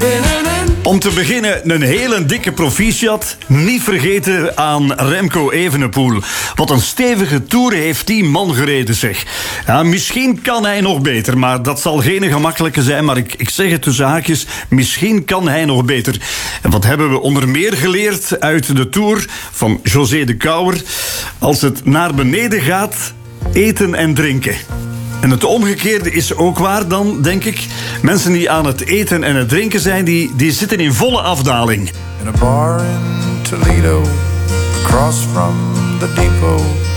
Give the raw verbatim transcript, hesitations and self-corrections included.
Om te beginnen een hele dikke proficiat. Niet vergeten aan Remco Evenepoel. Wat een stevige toer heeft die man gereden, zeg. Ja, misschien kan hij nog beter, maar dat zal geen gemakkelijke zijn. Maar ik, ik zeg het tussen haakjes, misschien kan hij nog beter. En wat hebben we onder meer geleerd uit de tour van José de Kouwer? Als het naar beneden gaat, eten en drinken. En het omgekeerde is ook waar dan, denk ik. Mensen die aan het eten en het drinken zijn, die, die zitten in volle afdaling. In a bar in Toledo, across from the depot.